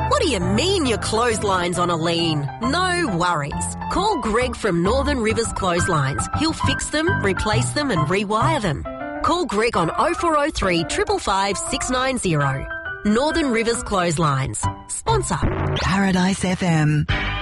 What do you mean your clothesline's on a lean? No worries. Call Greg from Northern Rivers Clotheslines. He'll fix them, replace them and rewire them. Call Greg on 0403 555 690. Northern Rivers Clotheslines. Sponsor. Paradise FM.